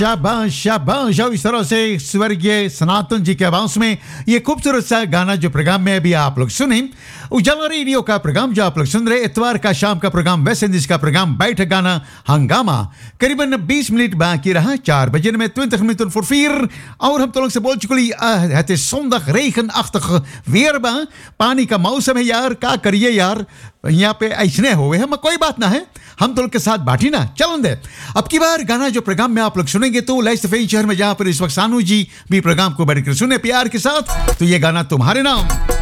शाबाश शाबाश। और इस तरह से स्वर्गीय सनातन जी के आवाज में ये खूबसूरत सा गाना जो प्रोग्राम में अभी आप लोग सुने, उजाला रेडियो का प्रोग्राम जो आप लोग सुन रहे, इतवार का शाम का प्रोग्राम, वेस्ट इंडीज का प्रोग्राम बैठ गाना हंगामा। करीबन 20 मिनट बाकी रहा 4 बजे में 20 minuten voor 4 और हम तो लोग से बोल चुके het is zondag regenachtig weer बा, पानी का मौसम है यार, क्या करिए यार, यहाँ पे ऐसने हुए हैं, कोई बात ना है, हम तो लोग के साथ बाटी ना चलन दे। अब की बार गाना जो प्रोग्राम में आप लोग सुनेंगे तो लाइस्टफेन शहर में जहाँ पर इस वक्त सानू जी भी प्रोग्राम को बैठकर सुने प्यार के साथ, तो ये गाना तुम्हारे नाम।